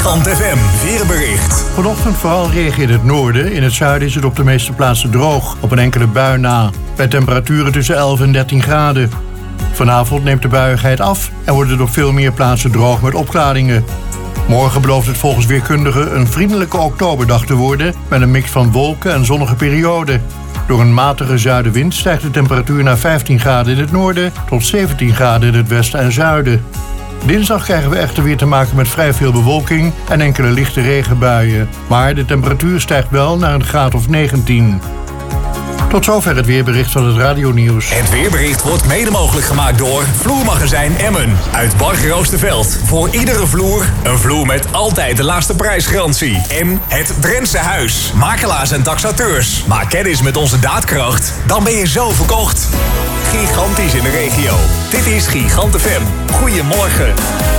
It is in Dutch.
Gigant FM weerbericht. Vanochtend vooral regen in het noorden. In het zuiden is het op de meeste plaatsen droog. Op een enkele bui na. Bij temperaturen tussen 11 en 13 graden. Vanavond neemt de buiigheid af en wordt het op veel meer plaatsen droog met opklaringen. Morgen belooft het volgens weerkundigen een vriendelijke oktoberdag te worden met een mix van wolken en zonnige perioden. Door een matige zuidenwind stijgt de temperatuur naar 15 graden in het noorden tot 17 graden in het westen en zuiden. Dinsdag krijgen we echter weer te maken met vrij veel bewolking en enkele lichte regenbuien. Maar de temperatuur stijgt wel naar een graad of 19. Tot zover het weerbericht van het radionieuws. Het weerbericht wordt mede mogelijk gemaakt door Vloermagazijn Emmen uit Barg-Roosterveld. Voor iedere vloer een vloer met altijd de laagste prijsgarantie. En het Drentse Huis. Makelaars en taxateurs. Maak kennis met onze daadkracht. Dan ben je zo verkocht. Gigantisch in de regio. Dit is Gigant FM. Goedemorgen.